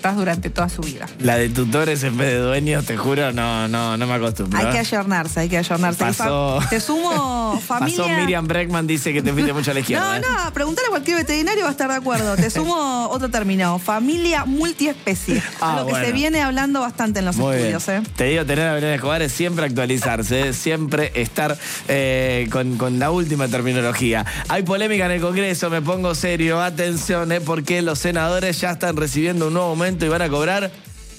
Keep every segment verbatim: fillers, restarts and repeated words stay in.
durante toda su vida. La de tutores en vez de dueños, te juro, no, no, no me acostumbro. Hay ¿eh? que ayornarse, hay que ayornarse. Pasó, Te sumo familia... Pasó Miriam Breckman, dice que te fuiste mucho a la izquierda. No, ¿eh? no, preguntar a cualquier veterinario va a estar de acuerdo. Te sumo otro término, familia multiespecie. Ah, lo que bueno. se viene hablando bastante en los Muy estudios. bien. ¿eh? Te digo, tener a Belén Escobar es siempre actualizarse, ¿eh? Siempre estar eh, con, con la última terminología. Hay polémica en el Congreso, me pongo serio, atención, ¿eh? Porque los senadores ya están recibiendo un nuevo aumento y van a cobrar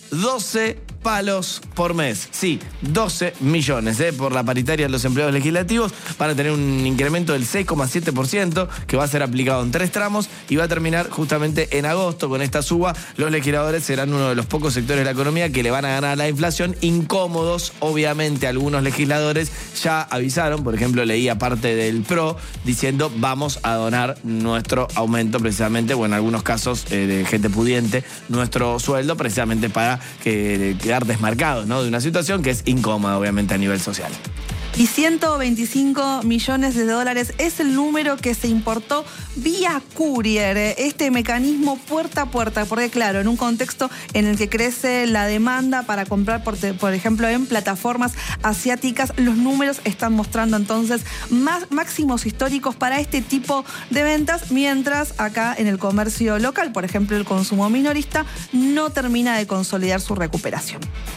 doce palos por mes. Sí, doce millones, ¿eh? Por la paritaria de los empleados legislativos. Van a tener un incremento del seis coma siete por ciento que va a ser aplicado en tres tramos y va a terminar justamente en agosto con esta suba. Los legisladores serán uno de los pocos sectores de la economía que le van a ganar a la inflación. Incómodos, obviamente, algunos legisladores ya avisaron, por ejemplo, leía parte del P R O diciendo vamos a donar nuestro aumento precisamente, o en algunos casos eh, de gente pudiente, nuestro sueldo precisamente para que, que quedar desmarcados, ¿no? De una situación que es incómoda, obviamente, a nivel social. Y ciento veinticinco millones de dólares es el número que se importó vía courier, este mecanismo puerta a puerta, porque claro, en un contexto en el que crece la demanda para comprar, por, por ejemplo, en plataformas asiáticas, los números están mostrando entonces más máximos históricos para este tipo de ventas, mientras acá en el comercio local, por ejemplo, el consumo minorista, no termina de consolidar su recuperación.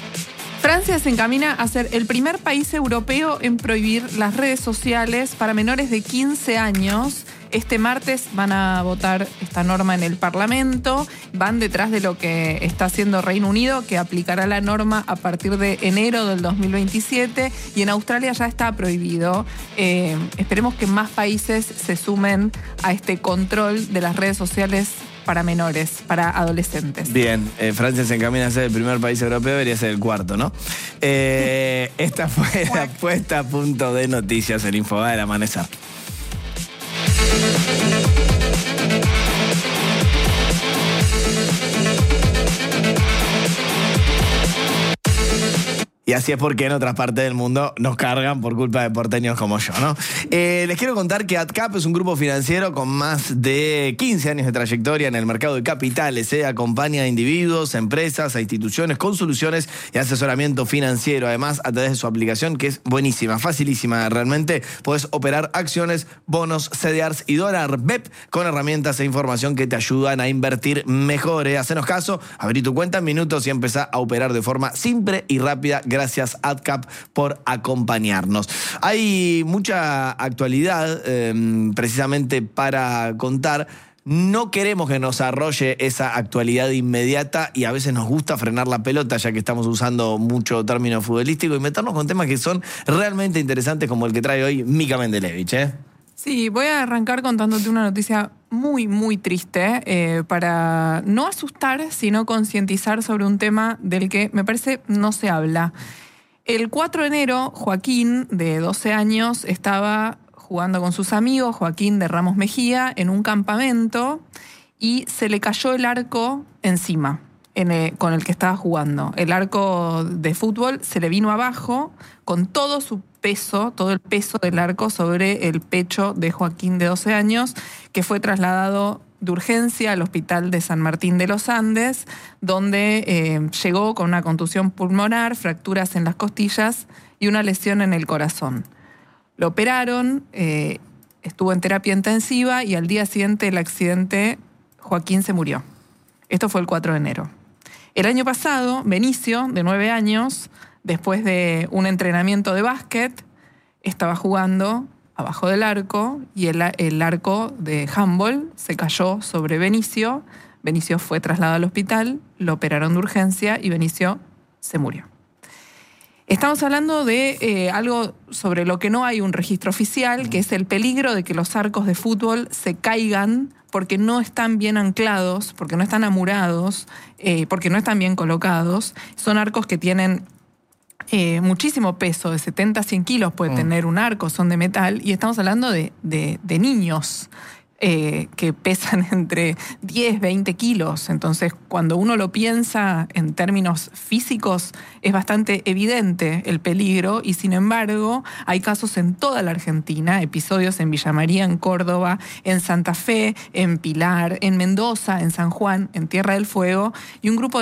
Francia se encamina a ser el primer país europeo en prohibir las redes sociales para menores de quince años. Este martes van a votar esta norma en el Parlamento. Van detrás de lo que está haciendo Reino Unido, que aplicará la norma a partir de enero del dos mil veintisiete. Y en Australia ya está prohibido. Eh, esperemos que más países se sumen a este control de las redes sociales para menores, para adolescentes. Bien, eh, Francia se encamina a ser el primer país europeo, debería ser el cuarto, ¿no? Eh, esta fue la puesta a punto de noticias en Infobae del Amanecer. Y así es porque en otras partes del mundo nos cargan por culpa de porteños como yo, ¿no? Eh, les quiero contar que AdCap es un grupo financiero con más de quince años de trayectoria en el mercado de capitales. ¿eh? Acompaña a individuos, a empresas, a instituciones con soluciones y asesoramiento financiero. Además, a través de su aplicación, que es buenísima, facilísima realmente, puedes operar acciones, bonos, C D Rs y dólar B E P con herramientas e información que te ayudan a invertir mejor. ¿eh? Hacenos caso, abrí tu cuenta en minutos y empezá a operar de forma simple y rápida. Gracias, AdCap, por acompañarnos. Hay mucha actualidad eh, precisamente para contar. No queremos que nos arrolle esa actualidad inmediata y a veces nos gusta frenar la pelota, ya que estamos usando mucho término futbolístico, y meternos con temas que son realmente interesantes, como el que trae hoy Mica Mendelevich, ¿eh? Sí, voy a arrancar contándote una noticia muy, muy triste eh, para no asustar, sino concientizar sobre un tema del que me parece no se habla. El cuatro de enero, Joaquín, de doce años, estaba jugando con sus amigos, Joaquín de Ramos Mejía, en un campamento y se le cayó el arco encima en el, con el que estaba jugando. El arco de fútbol se le vino abajo con todo su peso, todo el peso del arco sobre el pecho de Joaquín de doce años, que fue trasladado de urgencia al hospital de San Martín de los Andes, donde eh, llegó con una contusión pulmonar, fracturas en las costillas y una lesión en el corazón. Lo operaron, eh, estuvo en terapia intensiva y al día siguiente del accidente Joaquín se murió. Esto fue el cuatro de enero. El año pasado, Benicio, de nueve años, después de un entrenamiento de básquet, estaba jugando abajo del arco y el, el arco de handball se cayó sobre Benicio. Benicio fue trasladado al hospital, lo operaron de urgencia y Benicio se murió. Estamos hablando de eh, algo sobre lo que no hay un registro oficial, que es el peligro de que los arcos de fútbol se caigan porque no están bien anclados, porque no están amurados, eh, porque no están bien colocados. Son arcos que tienen eh, muchísimo peso, de setenta a cien kilos puede mm. tener un arco, son de metal, y estamos hablando de, de, de niños eh, que pesan entre diez, veinte kilos. Entonces, cuando uno lo piensa en términos físicos, es bastante evidente el peligro, y sin embargo, hay casos en toda la Argentina, episodios en Villa María, en Córdoba, en Santa Fe, en Pilar, en Mendoza, en San Juan, en Tierra del Fuego, y un grupo de